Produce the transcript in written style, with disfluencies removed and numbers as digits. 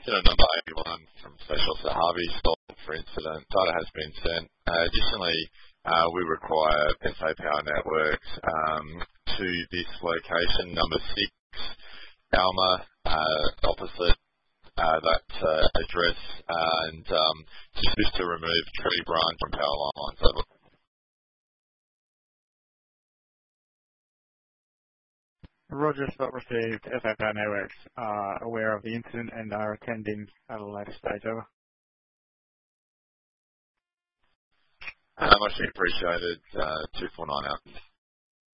Unit number 81 from Special Officer Harvey, stolen for incident. Data has been sent. Additionally, we require SA Power Networks to this location, number 6, Alma, opposite that address, and just to remove tree branch from power lines. Over. Roger, spot received. SA Power Networks are aware of the incident and are attending at a later stage. Over. Much appreciated. 249 out.